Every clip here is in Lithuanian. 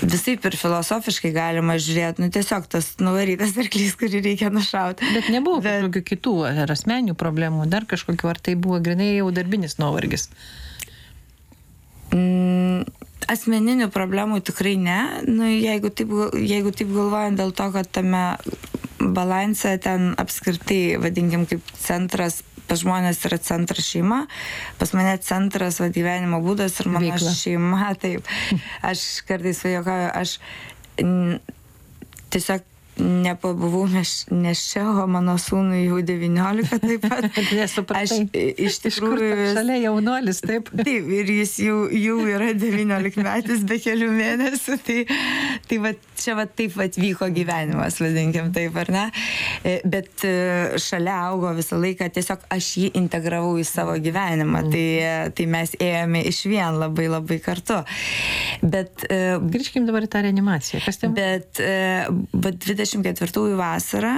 visaip ir filosofiškai galima žiūrėti, tiesiog tas nuvarytas arklys, kurį reikia nušauti. Bet nebuvo kažkokių kitų ar asmeninių problemų, dar kažkokių, ar tai buvo grinai jau darbinis nuovargis? Asmeninių problemų tikrai ne. Jeigu taip galvojant dėl to, kad tame balanse ten apskritai, vadinkim, kaip centras, pas žmonės yra centras šeima, pas mane centras gyvenimo būdas ir mano šeima, taip. Aš kartais juokauju, aš tiesiog nepabuvau neščia, o mano sūnui jau 19 taip pat. Nesupratai. Aš iš tikrųjų... Šalia jaunuolis, taip. Taip, ir jis jau yra 19 metais be kelių mėnesių, tai čia taip vyko gyvenimas, vadinkim taip, ar ne? Bet šalia augo visą laiką, tiesiog aš jį integravau į savo gyvenimą, tai mes ėjome iš vien labai labai kartu. Bet... Grįžkim dabar į tą reanimaciją. Kas ten? Bet 24 vasarą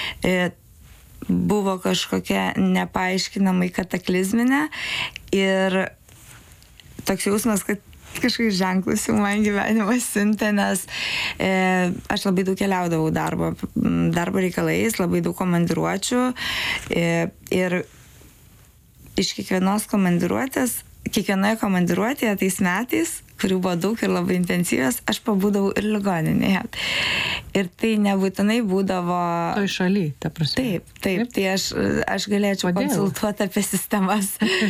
buvo kažkokia nepaaiškinamai kataklizminė ir toks jausmas, kad kažkaip ženklus jau man gyvenimas siuntė, nes aš labai daug keliaudavau darbo reikalais, labai daug komandiruočių ir iš kiekvienoje komandiruotėje tais metais, kurių buvo daug ir labai intensyvios, aš pabūdavau ir ligoninėje. Ir tai nebūtinai būdavo... Toj šaly, ta prasme. Taip. Tai aš galėčiau konsultuoti apie sistemas.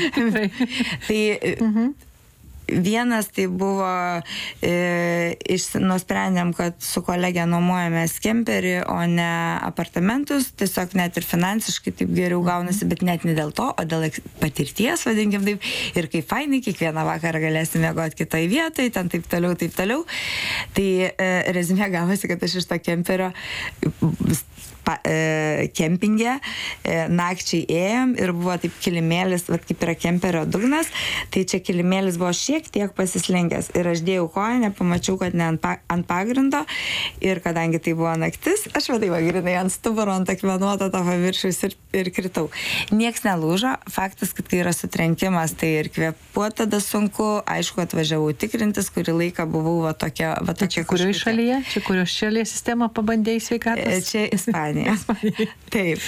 Tai... Vienas tai buvo, nusprendėm, kad su kolegė nuomojamės kemperį, o ne apartamentus, tiesiog net ir finansiškai taip geriau gaunasi, bet net ne dėl to, o dėl patirties, vadinkim taip, ir kaip fainai, kiekvieną vakarą galėsim miegoti kitoje vietoje, ten taip toliau. Tai rezumė gavosi, kad aš iš to kemperio kempingė, nakčiai ėjom ir buvo taip kilimėlis, kaip yra kemperio dugnas, tai čia kilimėlis buvo šiek tiek pasislinkęs ir aš dėjau koją, nepamačiau, kad ne ant pagrindo ir kadangi tai buvo naktis, aš grinai ant stuburo, ant akmenuoto to paviršiaus ir kritau. Nieks nelūžo, faktas, kad kai yra sutrenkimas, tai ir kvėpuoti tada sunku, aišku, atvažiavau tikrintis, kurį laiką buvau tokia čia kurioje šalyje? Čia kurios šalies sistemą pabandėjai sveikatos? Čia Ispanija. Taip.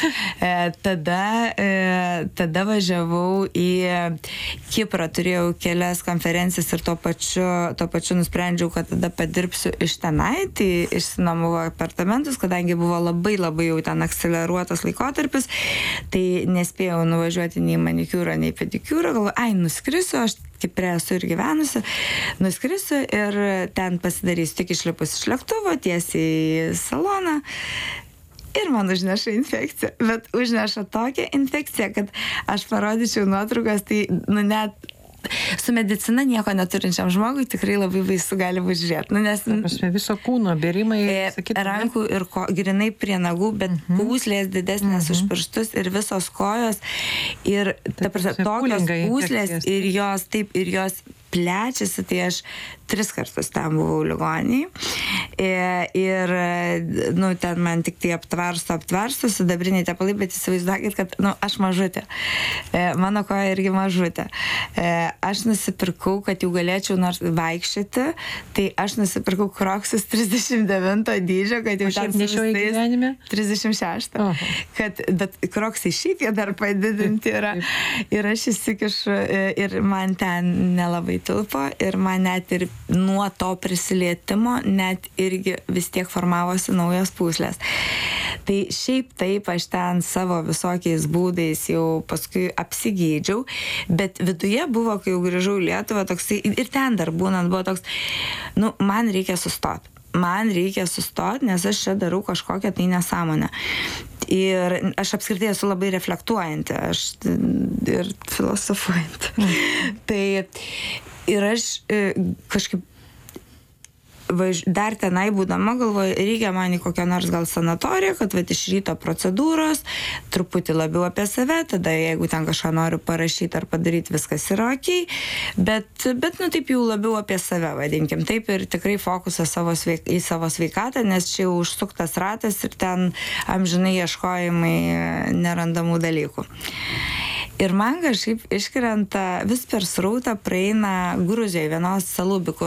Tada važiavau į Kiprą, turėjau kelias konferencijas ir tuo pačiu nusprendžiau, kad tada padirbsiu iš tenai, tai išsinuomavau apartamentus, kadangi buvo labai labai jau ten akceleruotas laikotarpis, tai nespėjau nuvažiuoti nei manikiūro, nei pedikiūro, galvoju, nuskrisiu, aš Kiprė esu ir gyvenusi, nuskrisiu ir ten pasidarysiu tik išlipus iš lėktuvo, tiesiai į saloną. Ir man užneša infekciją, bet užneša tokią infekciją, kad aš parodyčiau nuotraukas, tai net su medicina nieko neturinčiam žmogui tikrai labai baisu gali būti žiūrėti. Nes viso kūno bėrimai, rankų ir grinai prie nagų, bet pūslės didesnės už pirštus ir visos kojos ir tokios pūslės ir jos plečiasi, tai aš 3 kartus ten buvau ligoninėj ir ten man tik tai aptvarsto sidabriniai tepalai, bet įsivaizduokit, kad aš mažutė, mano koja irgi mažutė. Aš nusipirkau, kad jau galėčiau nors vaikščioti, tai aš nusipirkau kroksus 39 dydžio, kad jau ten nešioji gyvenime? 36. Bet kroksai šiaip jie dar padidinti yra. Ir aš įsikišu ir man ten nelabai tilpo ir man net ir nuo to prisilietimo net irgi vis tiek formavosi naujos pūslės. Tai šiaip taip aš ten savo visokiais būdais jau paskui apsigydžiau, bet viduje buvo, kai jau grįžau į Lietuvą, toksai, ir ten dar būnant buvo toks, man reikia sustoti. Nes aš čia darau kažkokią tai nesąmonę. Ir aš apskritai esu labai reflektuojanti, ir filosofuojanti. Tai ir aš kažkaip dar tenai būdama galvoju, reikia man į kokią nors gal sanatoriją, kad iš ryto procedūros, truputį labiau apie save, tada jeigu ten kažką noriu parašyti ar padaryti, viskas yra okei, bet taip jau labiau apie save, vadinkim, taip ir tikrai fokusą į savo sveikatą, nes čia jau užsuktas ratas ir ten amžinai ieškojimai nerandamų dalykų. Ir man kažkaip iškrenta, vis per srautą praeina Gruzijoje vienos salų